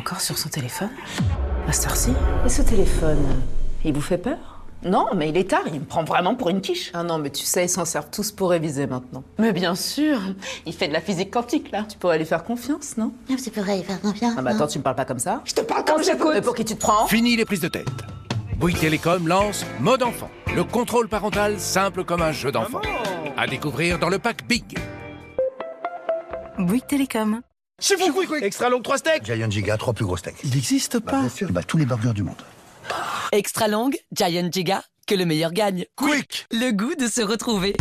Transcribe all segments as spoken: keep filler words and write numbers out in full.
encore sur son téléphone? À cette heure-ci? Et ce téléphone, il vous fait peur? Non, mais il est tard, il me prend vraiment pour une quiche. Ah non, mais tu sais, ils s'en servent tous pour réviser maintenant. Mais bien sûr, il fait de la physique quantique, là. Tu pourrais lui faire confiance, non? Tu pourrais y faire confiance. Ah bah attends, tu me parles pas comme ça? Je te parle comme j'écoute. Mais pour qui tu te prends? Fini les prises de tête. Bouygues Télécom lance Mode Enfant, le contrôle parental simple comme un jeu d'enfant. À découvrir dans le pack Big. Bouygues Télécom. C'est vous, oui, oui. Extra long trois steaks. Giant Giga, trois plus gros steaks. Il n'existe Bah, pas. bien sûr, bah, tous les burgers du monde. Extra long, Giant Giga, que le meilleur gagne. Quick. Le goût de se retrouver.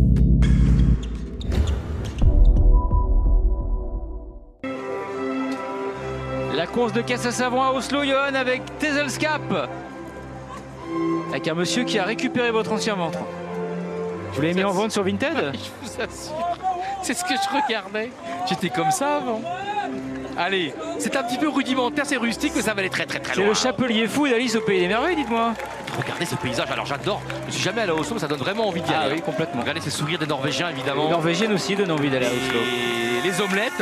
La course de caisse à savon à Oslo, Johan, avec Teselscap. Avec un monsieur qui a récupéré votre ancien ventre. Vous l'avez mis en vente sur Vinted? Je vous assure, c'est ce que je regardais. J'étais comme ça avant. Allez, c'est un petit peu rudimentaire, c'est rustique, mais ça va aller très très très C'est loin. le chapelier fou d'Alice au Pays des Merveilles, dites-moi. Regardez ce paysage, alors j'adore. Je suis jamais allé à Oslo, mais ça donne vraiment envie d'y Ah aller. oui, complètement. Regardez ces sourires des Norvégiens, évidemment. Les Norvégiennes aussi donnent envie d'aller à Oslo. Et les omelettes.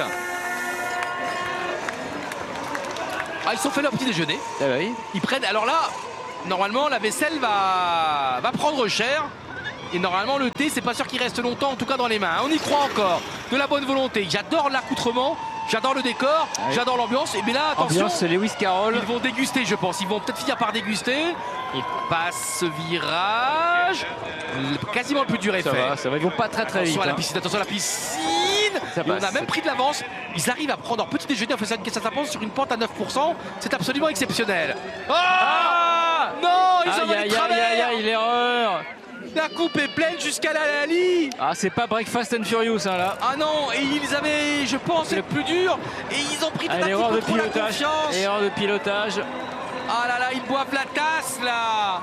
Ah, ils sont fait leur petit déjeuner. Ah bah oui. Ils prennent. Alors là, normalement, la vaisselle va, va prendre cher. Et normalement, le thé, c'est pas sûr qu'il reste longtemps, en tout cas dans les mains. On y croit encore. De la bonne volonté. J'adore l'accoutrement, j'adore le décor, Ah oui. j'adore l'ambiance. Et mais là, attention. Ambiance Lewis Carroll. Ils vont déguster, je pense. Ils vont peut-être finir par déguster. Ils passent ce virage. Quasiment le plus dur est Ça fait. va, ça va. Ils vont pas très très vite. Attention à la hein. piscine, attention à la piscine. Ça Et on passe. a même pris de l'avance. Ils arrivent à prendre leur petit déjeuner en faisant une caisse à savon sur une pente à neuf pour cent. C'est absolument exceptionnel. Oh Ah non, ils ont Aïe volé aïe de aïe aïe travers. aïe, l'erreur. La coupe est pleine jusqu'à la Lali. Ah, c'est pas Breakfast and Furious, hein, là. Ah non, et ils avaient, je pense, le plus dur. Et ils ont pris Ah, peut-être un l'erreur petit de peu trop la pilotage. confiance. Erreur de pilotage. Ah là là, ils boivent la tasse là.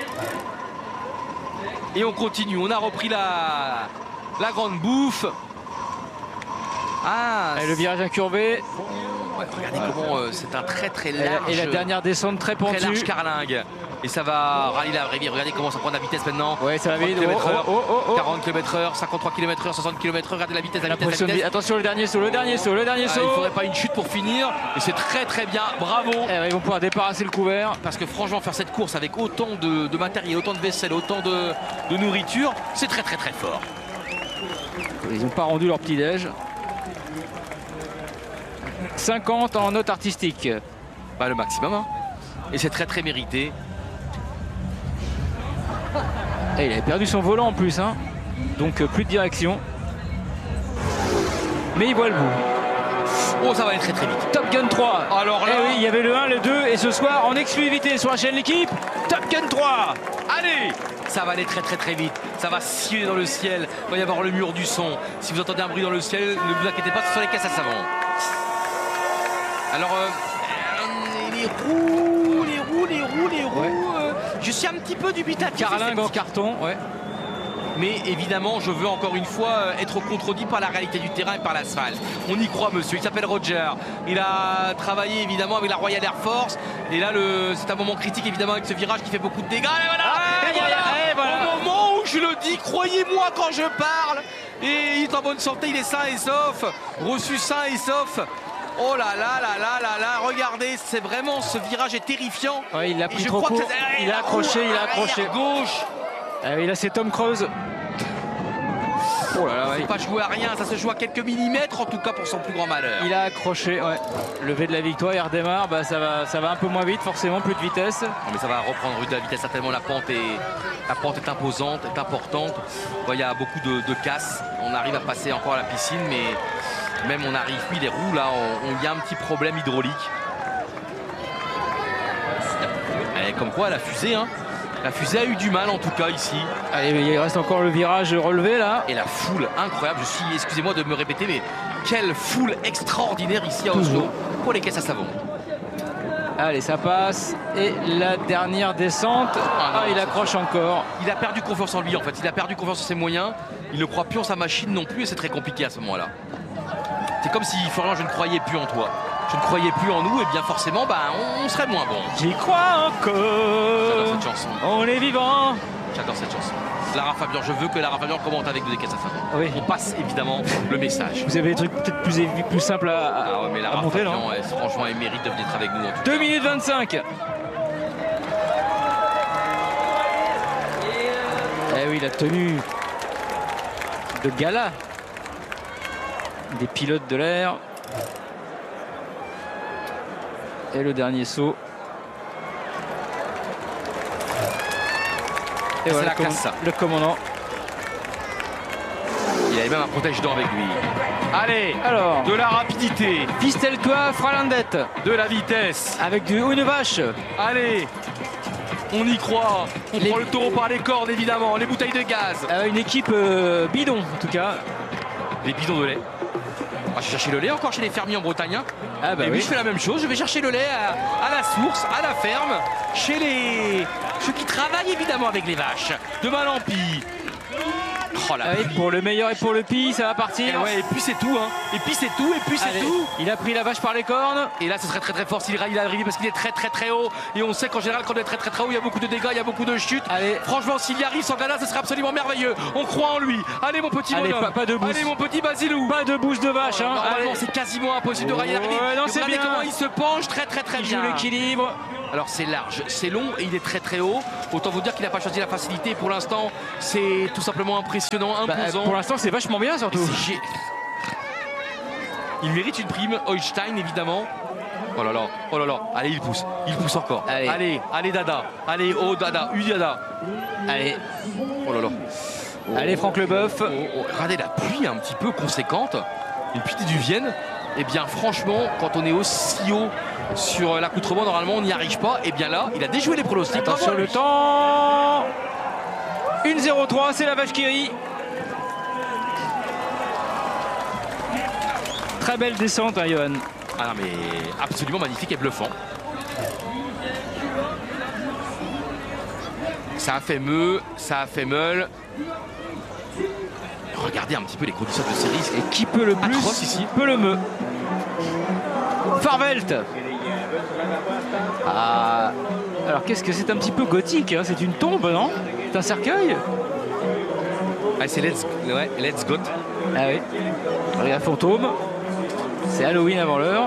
Et on continue, on a repris la, la grande bouffe. Ah, Et le virage incurvé. ouais, regardez comment euh, c'est un très très Et la, large. et la dernière descente très Très large pentue. carlingue. Et ça va rallier la rivière. Regardez comment ça prend de la vitesse maintenant. Ouais, ça va trente vite. kilomètres heure, Oh, oh, oh, oh. quarante kilomètres heure, cinquante-trois kilomètres heure, soixante kilomètres heure. Regardez la vitesse, la, La vitesse, la pression de vitesse. vie. Attention, le dernier saut, le dernier saut, le dernier Ah, saut. il ne faudrait pas une chute pour finir. Et c'est très très bien. Bravo. Eh ouais, ils vont pouvoir débarrasser le couvert. Parce que franchement, faire cette course avec autant de, de matériel, autant de vaisselle, autant de, de nourriture, c'est très très très fort. Ils n'ont pas rendu leur petit déj. cinquante en note artistique. Bah, le maximum. Hein. Et c'est très très mérité. Et il avait perdu son volant en plus, hein. Donc euh, plus de direction. Mais il voit le bout. Oh, ça va aller très très vite. Top Gun trois. Alors là- Eh oui, il y avait le un, le deux et ce soir en exclusivité sur la chaîne L'équipe, Top Gun trois. Allez, ça va aller très très très vite. Ça va sillonner dans le ciel. Il va y avoir le mur du son. Si vous entendez un bruit dans le ciel, ne vous inquiétez pas, ce sont les caisses à savon. Alors, euh, euh, les roues, les roues, les roues, les roues. Ouais. euh, je suis un petit peu dubitatif. Carlingue en carton, ouais. Mais évidemment, je veux encore une fois euh, être contredit par la réalité du terrain et par l'asphalte. On y croit, monsieur. Il s'appelle Roger. Il a travaillé évidemment avec la Royal Air Force. Et là, le... c'est un moment critique évidemment avec ce virage qui fait beaucoup de dégâts. Et voilà, Ah, et et voilà, voilà, et voilà. Au moment où je le dis, croyez-moi quand je parle. Et il est en bonne santé, il est sain et sauf. Reçu sain et sauf. Oh là là là là là là, regardez, c'est vraiment, ce virage est terrifiant. Ouais, il l'a Et pris je trop crois que court. c'est- Il a la accroché, roue il a arrière accroché. gauche. Ah oui, là c'est Tom Cruise. Oh là là, ouais. C'est pas joué à rien, ça se joue à quelques millimètres en tout cas pour son plus grand malheur. Il a accroché, ouais. Levé de la victoire, il redémarre, bah ça va, ça va un peu moins vite, forcément, plus de vitesse. Non, mais ça va reprendre de la vitesse, certainement la pente est, la pente est imposante, est importante. Bon, il y a beaucoup de, de casse, on arrive à passer encore à la piscine, mais même on arrive, oui les roues là, on- il y a un petit problème hydraulique. Et comme quoi la fusée, hein, la fusée a eu du mal en tout cas ici. Allez, mais il reste encore le virage relevé là. Et la foule incroyable, je suis, excusez-moi de me répéter, mais quelle foule extraordinaire ici à Oslo Toujours. pour les caisses à savon. Allez, ça passe. Et la dernière descente. Ah, Ah, non, il c'est accroche encore. Il a perdu confiance en lui en fait, il a perdu confiance en ses moyens, il ne croit plus en sa machine non plus et c'est très compliqué à ce moment-là. C'est comme si Florian, je ne croyais plus en toi, je ne croyais plus en nous et bien forcément bah, on, on serait moins bon. J'y crois J'adore encore. cette chanson, On est vivant. j'adore cette chanson. Lara Fabian, je veux que Lara Fabian commente avec deux caisses à savon. Oui. On passe évidemment le message. Vous avez des trucs peut-être plus, plus simples à, à, ah ouais, mais Lara à monter, Fabian, non elle, franchement, elle mérite de venir être avec nous. En tout deux minutes vingt-cinq. Eh oui, la tenue de gala des pilotes de l'air. Et le dernier saut. Et voilà, c'est la classe, ça. Le commandant. Il avait même un protège-dents avec lui. Allez, alors, de la rapidité. Pisteltois, Fralandette. De la vitesse. Avec du une vache. Allez, on y croit. On les... prend le taureau par les cordes, évidemment. Les bouteilles de gaz. Euh, une équipe euh, bidon, en tout cas. Les bidons de lait. Ah, je vais chercher le lait encore chez les fermiers en Bretagne. Ah bah et oui, oui, je fais la même chose. Je vais chercher le lait à, à la source, à la ferme, chez les ceux qui travaillent évidemment avec les vaches. De Malampi. Oh, la ah oui, pour le meilleur et pour le pire, ça va partir. Et, ouais, et puis c'est tout, hein. Et puis c'est tout, et puis c'est tout. Il a pris la vache par les cornes. Et là, ce serait très très fort s'il il arrive parce qu'il est très très très haut. Et on sait qu'en général, quand on est très très très haut, il y a beaucoup de dégâts, il y a beaucoup de chutes. Allez. Franchement, s'il y arrive sans Ghana, ce serait absolument merveilleux. On croit en lui. Allez, mon petit Allez, bonhomme. pas, pas de bouche. Allez, mon petit Basilou. Pas de bouche de vache. Hein. Normalement, c'est quasiment impossible de rayer l'arrivée. Ouais, non, c'est regardez bien. comment il se penche très très très il bien. Il joue l'équilibre. Alors c'est large, c'est long et il est très très haut. Autant vous dire qu'il n'a pas choisi la facilité. Pour l'instant, c'est tout simplement impressionnant, imposant. Bah, pour l'instant, c'est vachement bien surtout. Il mérite une prime. Holstein évidemment. Oh là là, oh là là. Allez, il pousse, il pousse encore. Allez, allez, allez Dada. Allez, oh Dada, U Dada. Allez. Oh là là. Oh, allez, Franck Leboeuf. Oh, oh, regardez la pluie un petit peu conséquente. Une pluie diluvienne. Et bien franchement, quand on est aussi haut sur l'accoutrement, normalement on n'y arrive pas. Et bien là, il a déjoué les pronostics. Attention le temps. une zéro trois, c'est la vache qui rit. Très belle descente, hein, Johan. Ah non, mais absolument magnifique et bluffant. Ça a fait meu, ça a fait meule. Regardez un petit peu les conditions de série. Et qui peut le plus atroce ici. Peut le me. Farvelt. Ah. Alors qu'est-ce que c'est un petit peu gothique, hein. C'est une tombe, non? C'est un cercueil. Ah, c'est Let's, ouais, Let's Got. Ah oui. Regarde, fantôme. C'est Halloween avant l'heure.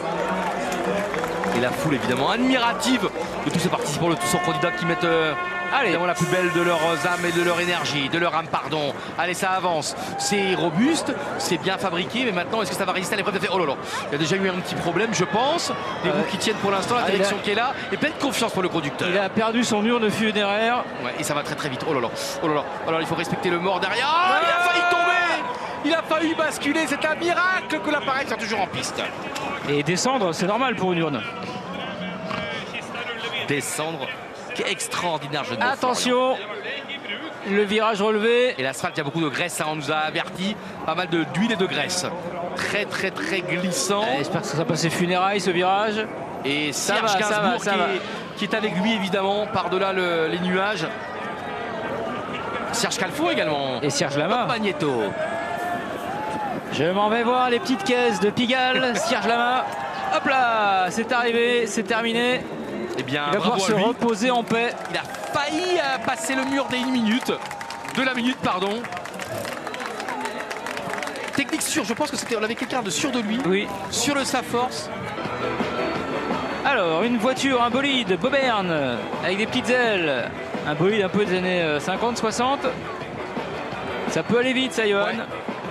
Et la foule évidemment admirative de tous ces participants, de tous ces candidats qui mettent euh, allez, évidemment la plus belle de leurs âmes et de leur énergie, de leur âme, pardon. Allez, ça avance. C'est robuste, c'est bien fabriqué, mais maintenant, est-ce que ça va résister à l'épreuve de fait? Oh là là, il y a déjà eu un petit problème, je pense. Les roues euh, qui tiennent pour l'instant, la direction a... qui est là, et pleine de confiance pour le conducteur. Il a perdu son urne funéraire. Ouais, et ça va très très vite. Oh là là, oh là là. Alors il faut respecter le mort derrière. Ah, il a failli tomber. Il a failli basculer, c'est un miracle que l'appareil soit toujours en piste. Et descendre, c'est normal pour une urne. Descendre, quel extraordinaire jeu de attention, le virage relevé. Et l'asphalte, il y a beaucoup de graisse, ça on nous a averti. Pas mal d'huile et de graisse. Très très très glissant. J'espère que ça va passer funérailles ce virage. Et Serge Gainsbourg qui, qui est avec lui évidemment, par-delà le, les nuages. Serge Calfo également. Et Serge Lama. Magneto. Je m'en vais voir les petites caisses de Pigalle. Serge Lama. Hop là, c'est arrivé, c'est terminé. Eh bien, il va pouvoir se reposer en paix. Il a failli passer le mur des une minute. De la minute, pardon. Technique sûre, je pense que c'était, on avait quelqu'un de sûr de lui. Oui. Sûr de sa force. Alors, une voiture, un bolide, Boberne, avec des petites ailes. Un bolide un peu des années cinquante soixante. Ça peut aller vite, ça, Johan. Ouais.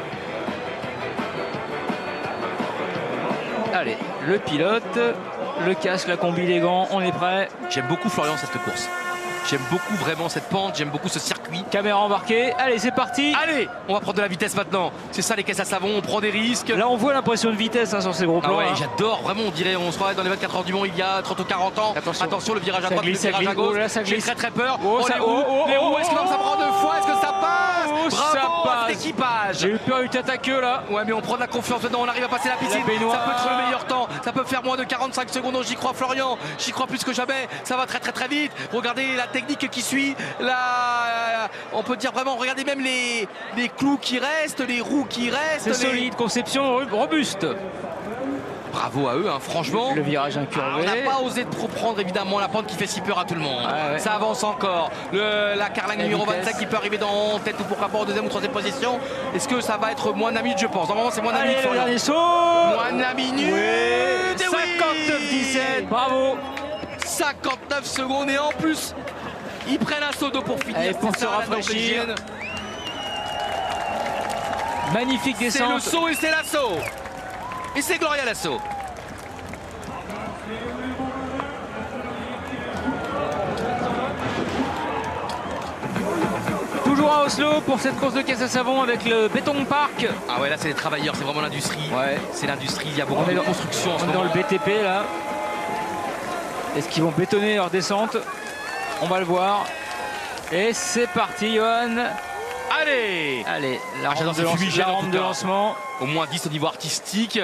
Allez, le pilote, le casque, la combi, les gants, on est prêt. J'aime beaucoup Florian cette course. J'aime beaucoup vraiment cette pente, j'aime beaucoup ce circuit. Caméra embarquée, allez c'est parti. Allez, on va prendre de la vitesse maintenant. C'est ça les caisses à savon, on prend des risques. Là on voit l'impression de vitesse hein, sur ces gros plans. Ah ouais, hein. J'adore, vraiment on dirait on se croirait dans les vingt-quatre heures du Mans il y a trente ou quarante ans. Attention, Attention le virage à droite, glisse, le virage à gauche. Oh, j'ai très très peur. Oh, oh, ça, les roues, oh, oh, les roues, oh, est-ce que ça prend deux fois? Est-ce que ça passe? Oh, Bravo ça à cet équipage. J'ai eu peur du tête à queue là. Ouais mais on prend de la confiance maintenant, on arrive à passer la piscine. La ça peut être le meilleur temps, ça peut faire moins de quarante-cinq secondes. J'y crois Florian, j'y crois plus que jamais. Ça va très très très vite. Regardez la technique qui suit. La... On peut dire vraiment, regardez même les, les clous qui restent, les roues qui restent. C'est les... solide, conception robuste. Bravo à eux, hein, franchement. Le virage incurvé. Ah, on n'a pas osé trop prendre évidemment la pente qui fait si peur à tout le monde. Ah ouais. Ça avance encore. Le, la Carling La numéro vitesse. vingt-cinq qui peut arriver dans tête ou pourquoi pas en deuxième ou troisième position. Est-ce que ça va être moins d'un minute, je pense. Normalement, c'est moins d'un minute. Allez, le dernier saut. Moins d'un minute. Ouais. Et oui. cinquante-neuf dix-sept. Bravo. cinquante-neuf secondes et en plus, ils prennent un seau d'eau pour finir. Allez, pour C'est se ça, la rafraîchir. Norvégienne. Magnifique C'est descente. le saut et c'est l'assaut. Et c'est Gloria Lasso. Toujours à Oslo pour cette course de caisse à savon avec le Béton Park. Ah ouais, là c'est les travailleurs, c'est vraiment l'industrie. Ouais. C'est l'industrie, il y a beaucoup On est de dans- construction en ce On est dans moment. le B T P là. Est-ce qu'ils vont bétonner leur descente? On va le voir. Et c'est parti, Johan. Allez, Allez, la Ah, rampe j'adore de, ce lance- fumigène, la en rampe tout de cas. lancement. Au moins dix au niveau artistique.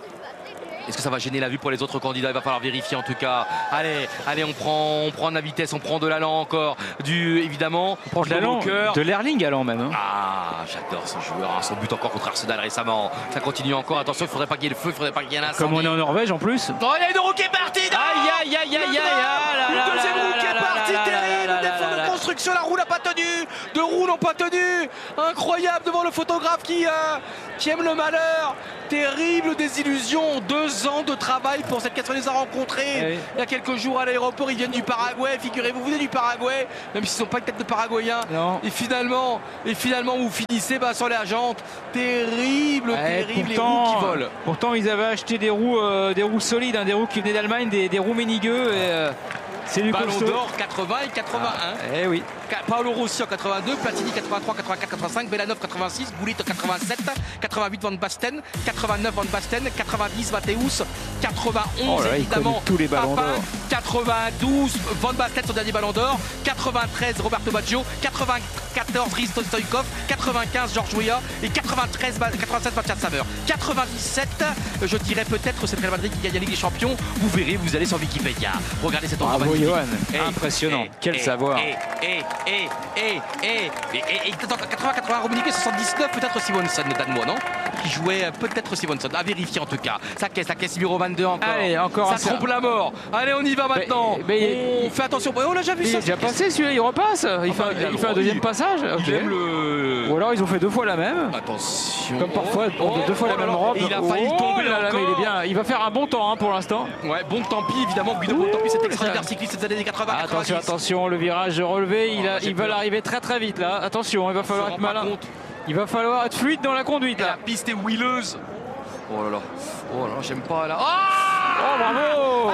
Est-ce que ça va gêner la vue pour les autres candidats? Il va falloir vérifier en tout cas. Allez, allez, on prend, on prend de la vitesse, on prend de l'allant encore. Du, évidemment, On prend de l'allant, cœur. de l'Erling allant même. hein. Ah, j'adore ce joueur. hein. Son but encore contre Arsenal récemment. Ça continue encore. Attention, il faudrait pas qu'il y ait le feu, il faudrait pas qu'il y ait un incendie. Comme on est en Norvège en plus. Oh, il y a une roue qui est partie. non Aïe aïe aïe aïe aïe aïe là, là, Une deuxième là, roue qui là, est là, partie, là, là, terrible. là, là, Défaut là, de là. construction, la roue n'a pas tenu. Deux roues n'ont pas tenu. Incroyable devant le photographe qui, euh, qui aime le malheur. Terrible désillusion. Deux ans de travail pour cette caisse. On les a rencontrés Oui. il y a quelques jours à l'aéroport. Ils viennent du Paraguay. Figurez-vous, vous venez du Paraguay, même s'ils n'ont pas une tête de Paraguayen. Non. Et finalement, et finalement, vous finissez bah, sur la jante. Terrible, Ouais, terrible. Les roues qui volent. pourtant, ils avaient acheté des roues, euh, des roues solides, hein, des roues qui venaient d'Allemagne, des, des roues Ménigueux. Et, euh, c'est du Ballon costaud. d'or quatre-vingts et quatre-vingt-un. Eh oui. Paolo Rossi en quatre-vingt-deux, Platini quatre-vingt-trois, quatre-vingt-quatre, quatre-vingt-cinq, Belanov quatre-vingt-six, Goulit quatre-vingt-sept, quatre-vingt-huit Van Basten, quatre-vingt-neuf Van Basten, quatre-vingt-dix Matthäus, quatre-vingt-onze Oh là là, il évidemment connaît tous les ballons Papin, d'or. quatre-vingt-douze Van Basten son dernier ballon d'or, quatre-vingt-treize Roberto Baggio, quatre-vingt-quatorze Risto Stoïkov, quatre-vingt-quinze Georges Weah et quatre-vingt-treize, quatre-vingt-sept Mathias Sammer. quatre-vingt-dix-sept, je dirais peut-être c'est le Real Madrid qui gagne la Ligue des Champions. Vous verrez, vous allez sur Wikipédia. Regardez cet endroit Bravo, magnifique. Johan. Eh, Impressionnant. eh, Quel eh, savoir. eh, eh, eh, eh, eh, et, et, et quatre-vingts quatre-vingts Rummenigge, soixante-dix-neuf peut-être Simonson le Danois, non? Qui jouait euh, peut-être Simonson, à vérifier en tout cas. Sa caisse, la caisse numéro vingt-deux encore. Allez, encore un Ça trompe la mort. Allez, on y va maintenant. mais- on fait attention. Oh, on l'a déjà vu Il ça. est déjà cette caisse. passé celui-là, il repasse. Il, fait, bah, un- il a le il fait un droit, deuxième il- passage. Ok. Il aime le. Ou alors ils ont fait deux fois la même. Attention. Comme parfois, on Oh, deux fois oh la là même là. robe. Et il a failli Oh tomber là là, mais il est encore. bien. Il va faire un bon temps hein, pour l'instant. Ouais, bon tant pis évidemment. Guido Bontempi, cet extraordinaire ça- cycliste des années quatre-vingts Attention, quatre-vingt-dix. attention, le virage relevé, il, a, Oh, j'ai il va peur. l'arriver très très vite là. Attention, il va On se falloir rend être pas malin. compte. Il va falloir être fluide dans la conduite Et la là. piste est huileuse. Oh là là. Oh là là, j'aime pas là. Oh Oh bravo!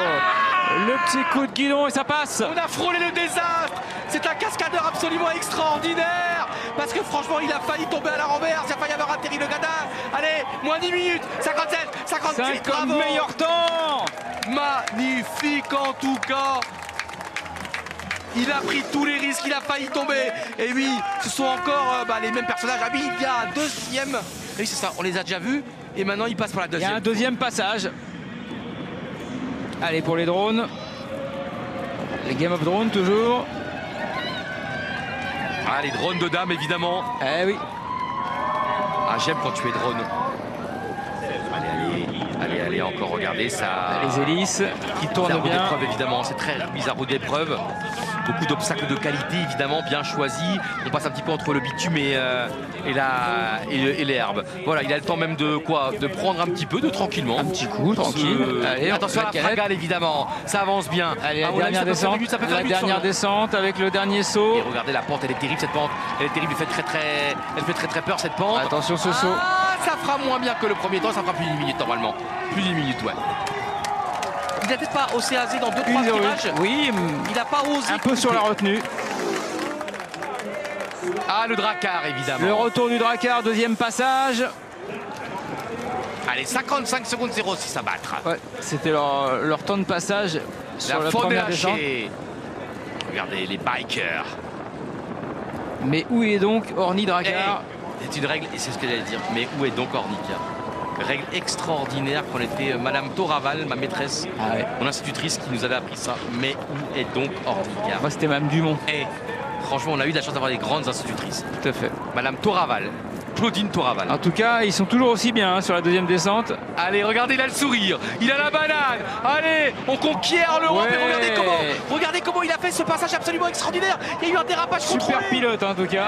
Le petit coup de guidon et ça passe. On a frôlé le désastre. C'est un cascadeur absolument extraordinaire. Parce que franchement, il a failli tomber à la renverse. Il a failli avoir un terrible gadin. Allez, moins dix minutes. cinquante-sept, cinquante-huit. cinquante Bravo. meilleur temps. Magnifique en tout cas. Il a pris tous les risques, il a failli tomber. Et oui, ce sont encore euh, bah, les mêmes personnages. Ah oui, il y a un deuxième. Oui, c'est ça, on les a déjà vus. Et maintenant, il passe pour la Il y a deuxième. un deuxième passage. Allez pour les drones. Les Game of Drones toujours. Ah, les drones de dames, évidemment. Eh oui. Ah, j'aime quand tu es drone. Allez, allez, allez, allez, encore regardez ça. Les hélices qui tournent Bizarre bien. d'épreuve, évidemment, c'est très bizarre d'épreuve. Beaucoup d'obstacles de qualité, évidemment, bien choisis. On passe un petit peu entre le bitume et, euh, et, la, et, et les herbes. Voilà, il a le temps même de quoi? De prendre un petit peu, de tranquillement. Un petit coup, tranquille. Se- Allez, on attention à fait la la canette. fragale, évidemment. Ça avance bien. Allez, À la mon avis, dernière ça peut faire descente. une minute, ça peut faire La une minute sur dernière le- descente avec le dernier saut. Et regardez la pente, elle est terrible cette pente. Elle est terrible, elle fait très très, elle fait très très peur cette pente. Attention ce saut. Ah, ça fera moins bien que le premier temps, ça fera plus d'une minute normalement. Plus d'une minute, ouais. Il n'a peut-être pas osé aser dans deux trois Oui, virages. oui, Il n'a pas osé. un peu sur la retenue. Ah, le Drakkar, évidemment. Le retour du Drakkar, deuxième passage. Allez, cinquante-cinq secondes zéro six à battre. Ouais, c'était leur, leur temps de passage sur la, La faune est première descente. lâchée. Regardez les bikers. Mais où est donc Orny Eh, Drakkar? c'est une règle, et c'est ce que j'allais dire. Mais où est donc Ornica? Règle extraordinaire qu'on était euh, Madame Toraval, ma maîtresse, Ah ouais. mon institutrice qui nous avait appris ça. Mais où est donc Ornica? Moi, c'était Mme Dumont. Eh, franchement, on a eu de la chance d'avoir des grandes institutrices. Tout à fait. Madame Toraval. Claudine Toraval. En tout cas, ils sont toujours aussi bien hein, sur la deuxième descente. Allez, regardez, il a le sourire, il a la banane. Allez, on conquiert l'Europe Ouais. et regardez comment, regardez comment il a fait ce passage absolument extraordinaire. Il y a eu un dérapage contrôlé. Super pilote en tout cas.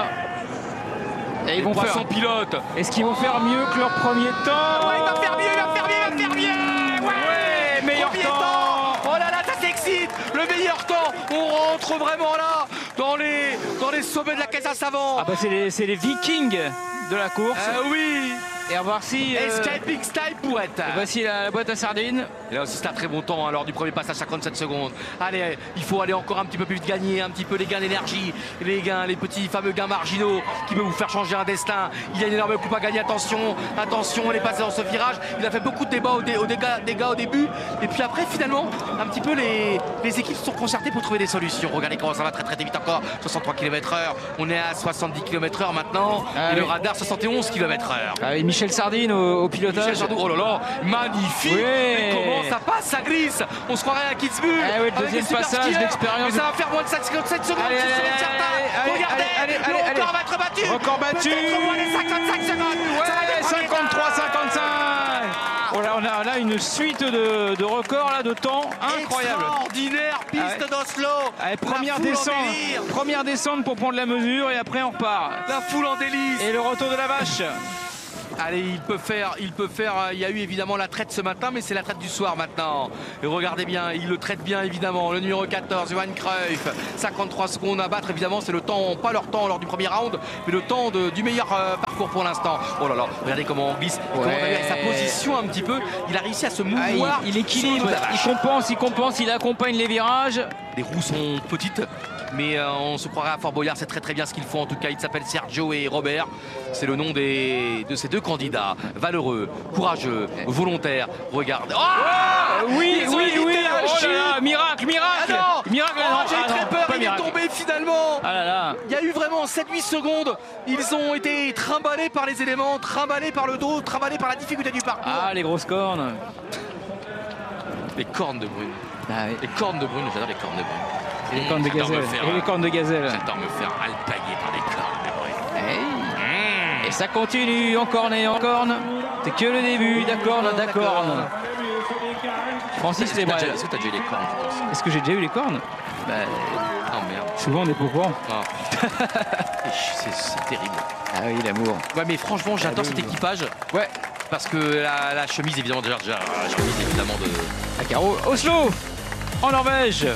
Et ils vont faire. Son pilote. Est-ce qu'ils vont faire mieux que leur premier temps? Ouais, il va faire mieux, il va faire mieux, il va faire mieux. Ouais, Ouais, meilleur premier temps. Oh là là, ça s'excite. Le meilleur temps. On rentre vraiment là dans les, dans les sommets de la caisse à savon. Ah bah c'est les, c'est les Vikings de la course. Euh, oui. Et on va voir si. Euh, Escaping Style Boîte. voici la, la boîte à sardines. Et là aussi c'est un très bon temps hein, lors du premier passage, cinquante-sept secondes. Allez, il faut aller encore un petit peu plus vite, gagner un petit peu les gains d'énergie, les gains, les petits fameux gains marginaux qui peuvent vous faire changer un destin. Il y a une énorme coupe à gagner, attention, attention, on est passé dans ce virage. Il a fait beaucoup de débats au, dé, au dégâts, dégâts au début. Et puis après finalement, un petit peu les, les équipes se sont concertées pour trouver des solutions. Regardez comment ça va très très vite encore, soixante-trois kilomètres heure. On est à soixante-dix kilomètres heure maintenant. Ah, et oui. le radar soixante et onze kilomètres heure. Avec Michel Sardine au, au pilotage. Michel Sardou, oh là là, magnifique. Oui. Mais comment ça passe, ça glisse. On se croirait à Kitzbühel. Eh oui, le avec deuxième les super passage skieurs. d'expérience. Mais ça va faire moins de cinquante-sept secondes. Allez, je suis allez, sûr et allez, certain. allez, Regardez, allez, allez, le allez, record va être battu. Record battu. Peut-être moins les cinquante-cinq secondes. Ouais, Ça va être cinquante-trois cinquante-cinq. Oh là, on a là une suite de, de records là, de temps incroyable. Extraordinaire piste Ah ouais. d'Oslo. Allez, La première foule en descente, délire. première descente pour prendre la mesure et après on repart. La foule en délice. Et le retour de la vache. Allez, il peut faire, il peut faire. Il y a eu évidemment la traite ce matin, mais c'est la traite du soir maintenant. Et regardez bien, il le traite bien évidemment. Le numéro quatorze, Johan Cruyff, cinquante-trois secondes à battre. Évidemment, c'est le temps, pas leur temps lors du premier round, mais le temps de, du meilleur euh, parcours pour l'instant. Oh là là, regardez comment on glisse. Ouais. Comment on a vu avec sa position un petit peu. Il a réussi à se mouvoir. Ah, il, il équilibre, sur la il vache. compense, il compense, il accompagne les virages. Les roues sont petites, mais euh, on se croirait à Fort Boyard. C'est très très bien ce qu'ils font. En tout cas, ils s'appellent Sergio et Robert. C'est le nom des, de ces deux candidats. Valeureux, courageux, volontaires. Regarde. Oh Ah, oui, Ils ont oui, évité oui. la Oh là chute. là, miracle, miracle. Ah non Miracle. Oh, non, j'ai ah très non, peur, pas il est miracle. tombé finalement. Ah là là. Il y a eu vraiment sept huit secondes. Ils ont été trimballés par les éléments, trimballés par le dos, trimballés par la difficulté du parcours. Ah, les grosses cornes. Les cornes de Brune. Ah, oui. Les cornes de Brune, j'adore les cornes de Brune. Les cornes de J'adore me gazelle. faire, Et les cornes de gazelle. J'adore me faire alpaguer par des cornes de Brune. Hey. Mmh. Et ça continue, en corne et en corne. C'est que le début, d'accord, d'accord. Francis Est-ce que t'as Lebrel. déjà- est-ce que t'as déjà eu les cornes, toi aussi? Est-ce que j'ai déjà eu les cornes? Bah, Oh merde. souvent on est pas au courant. Ah, putain. c'est, c'est terrible. Ah oui, l'amour. Ouais, mais franchement, j'adore cet équipage. Ouais, Parce que la, la chemise, évidemment, déjà, déjà, la chemise, évidemment, de. à carreau. Oslo, en Norvège.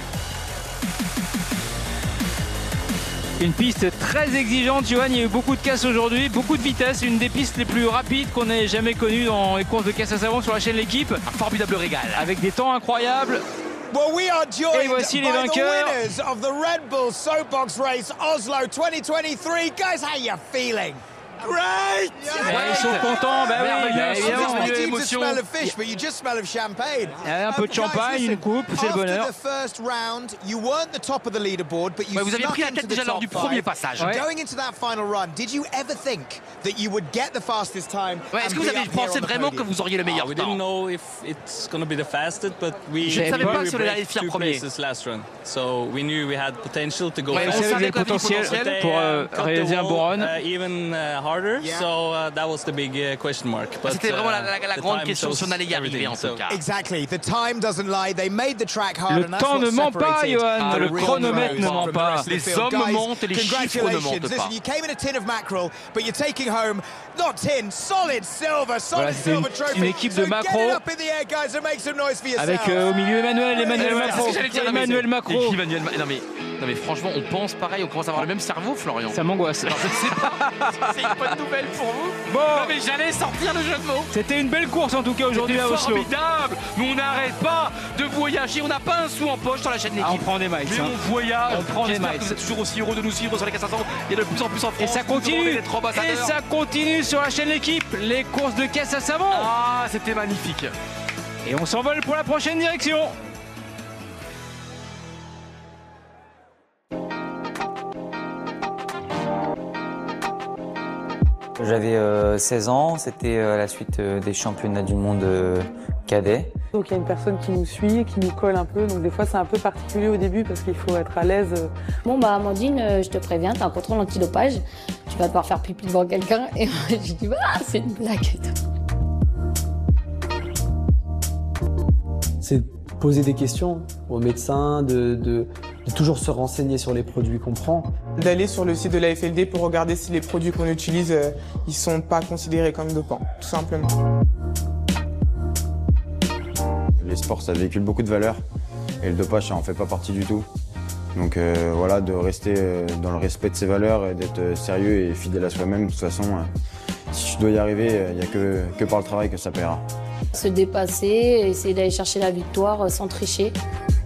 Une piste très exigeante, Johan. Il y a eu beaucoup de casse aujourd'hui, beaucoup de vitesse. Une des pistes les plus rapides qu'on ait jamais connues dans les courses de caisse à savon sur la chaîne L'équipe. Un formidable régal. Avec des temps incroyables. Well, we are joined Et voici les by the vainqueurs. winners of the Red Bull Soapbox Race Oslo twenty twenty-three. Guys, how you feeling? Great! Ouais, ils sont contents, bah oui, Merveilleux, bah, évidemment. merveilleux. Expecting to émotion. smell of fish, but you just smell of champagne. Il y a un peu de guys, champagne, listen, une coupe, c'est le bonheur. After the first round, you weren't the top of the leaderboard, but you Ouais, vous aviez snuck pris la into tête the déjà lors top du premier five. passage. Ouais. Going into that final run, did you ever think that you would get the fastest time? Ouais, est-ce and que vous be avez up here pensé on the vraiment que podium? vous auriez le meilleur we temps? didn't know if it's going to be the fastest, but we Je ne savais we pas si on allait break finir two premier. places last run, so we knew we had potential to go Ouais, On on fast. savait savait qu'il y avait qu'on avait du potentiel potentiel. They, pour euh, uh, cut the réaliser un wall, bon run. uh, even uh, harder, Yeah. so uh, that was the big uh, question mark. But, C'était vraiment la, uh, la- la the grande time question shows si on allait y arriver everything, en so- tout cas. Exactly. The time doesn't lie. They made the track hard, Le and that's temps what ne ment pas, separated Johan. the Le real chronomètre pros ne ment from the pas. rest of the Les field. hommes Guys, mentent et les chiffres ne congratulations. mentent Listen, pas. you came in a tin of mackerel, but you're taking home not tin, solid silver, solid Voilà, c'était une- silver trophy. une équipe de so macro. get it up in the air, guys, and make some noise for yourselves. Avec euh, au milieu Emmanuel, Emmanuel Ouais, c'est Macron. ce que j'allais dire, non, mais Emmanuel c'est- Macron. Et Emmanuel Ma- non, mais, non mais franchement, on pense pareil, on commence à avoir le même cerveau, Florian. Ça m'angoisse. Alors, je sais pas, c'est une bonne nouvelle pour vous. Bon, Non mais j'allais sortir le jeu de mots. c'était une belle course en tout cas aujourd'hui C'était à Oslo. formidable. Mais on n'arrête pas de voyager. On n'a pas un sou en poche sur la chaîne Ah, on L'équipe. prend des miles. Mais hein. on voyage. On prend des J'espère miles. que vous êtes toujours aussi heureux de nous suivre sur les quatre cents. Il y a de plus en plus en France. Et ça Nous demandez continue. d'être Et ambassadeurs. ça continue sur la chaîne L'équipe. Les courses de caisse à savon. Ah, c'était magnifique. Et on s'envole pour la prochaine direction. J'avais euh, seize ans, c'était euh, à la suite euh, des championnats du monde euh, cadet. Donc il y a une personne qui nous suit, qui nous colle un peu, donc des fois c'est un peu particulier au début parce qu'il faut être à l'aise. Bon bah Amandine, je te préviens, t'as un contrôle antidopage, tu vas devoir faire pipi devant quelqu'un. Et moi je dis ah c'est une blague et tout. C'est poser des questions aux médecins, de, de, de toujours se renseigner sur les produits qu'on prend. D'aller sur le site de l'A F L D pour regarder si les produits qu'on utilise, euh, ils sont pas considérés comme dopants, tout simplement. Les sports, ça véhicule beaucoup de valeurs et le dopage, ça en fait pas partie du tout. Donc euh, voilà, de rester dans le respect de ses valeurs et d'être sérieux et fidèle à soi-même. De toute façon, euh, si tu dois y arriver, il n'y a que, que par le travail que ça paiera. Se dépasser, essayer d'aller chercher la victoire sans tricher.